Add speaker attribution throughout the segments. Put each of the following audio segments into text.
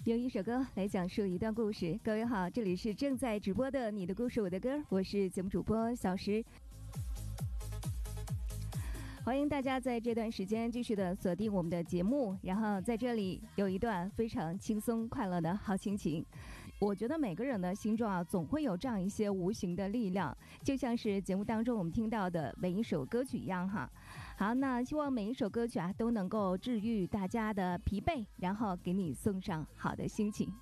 Speaker 1: 用一首歌来讲述一段故事。各位好，这里是正在直播的你的故事我的歌，我是节目主播小石。欢迎大家在这段时间继续的锁定我们的节目，然后在这里有一段非常轻松快乐的好心情。我觉得每个人的心中总会有这样一些无形的力量，就像是节目当中我们听到的每一首歌曲一样哈。好，那希望每一首歌曲都能够治愈大家的疲惫，然后给你送上好的心情。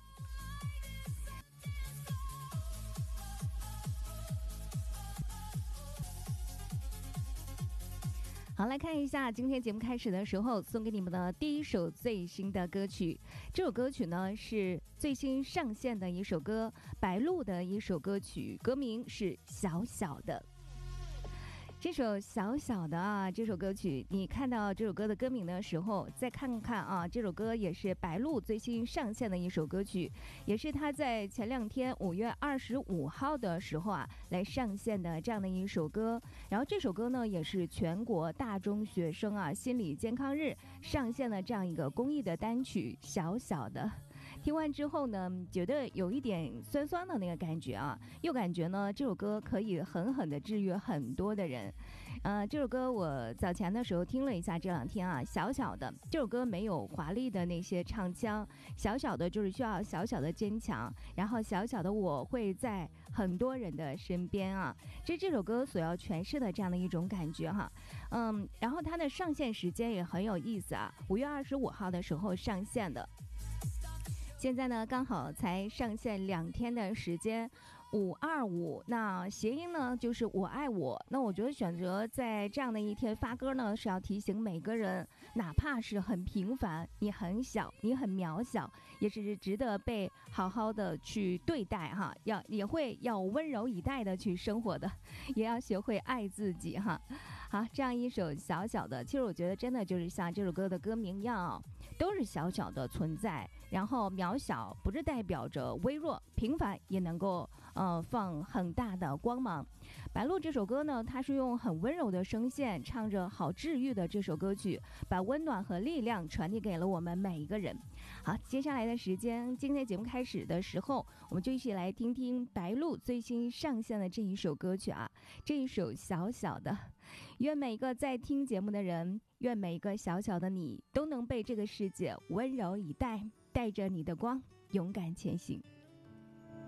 Speaker 1: 好，来看一下今天节目开始的时候送给你们的第一首最新的歌曲。这首歌曲呢是最新上线的一首歌，白鹿的一首歌曲，歌名是小小的。这首小小的这首歌曲，你看到这首歌的歌名的时候，再看看这首歌也是白鹿最新上线的一首歌曲，也是他在前2天5月25号的时候来上线的这样的一首歌。然后这首歌呢，也是全国大中学生心理健康日上线的这样一个公益的单曲，小小的。听完之后呢，觉得有一点酸酸的那个感觉又感觉呢这首歌可以狠狠的治愈很多的人。这首歌我早前的时候听了一下，这2天小小的这首歌没有华丽的那些唱腔，小小的就是需要小小的坚强，然后小小的我会在很多人的身边这首歌所要诠释的这样的一种感觉然后它的上线时间也很有意思5月25号的时候上线的。现在呢刚好才上线2天的时间，525，那谐音呢就是我爱我。那我觉得选择在这样的一天发歌呢，是要提醒每个人，哪怕是很平凡，你很小，你很渺小，也是值得被好好的去对待也会要温柔以待的去生活的，也要学会爱自己好，这样一首小小的，其实我觉得真的就是像这首歌的歌名一样都是小小的存在，然后渺小不是代表着微弱，平凡也能够放很大的光芒。白鹿这首歌呢，它是用很温柔的声线唱着好治愈的这首歌曲，把温暖和力量传递给了我们每一个人。好，接下来的时间，今天节目开始的时候，我们就一起来听听白鹿最新上线的这一首歌曲这一首小小的。愿每一个在听节目的人，愿每一个小小的你都能被这个世界温柔以待，带着你的光勇敢前行。